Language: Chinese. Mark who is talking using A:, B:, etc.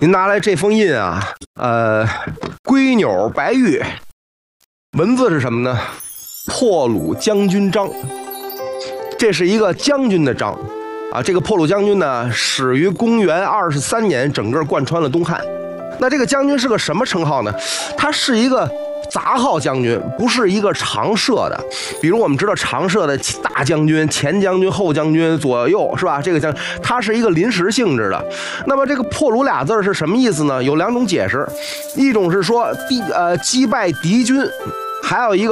A: 您拿来这封印啊，龟钮白玉，文字是什么呢？破虏将军章，这是一个将军的章啊。这个破虏将军呢，始于公元23年，整个贯穿了东汉。那这个将军是个什么称号呢？他是一个杂号将军，不是一个常设的。比如我们知道常设的大将军、前将军、后将军、左右，是吧？这个将他是一个临时性质的。那么这个破虏俩字是什么意思呢？有两种解释，一种是说击败敌军，还有一个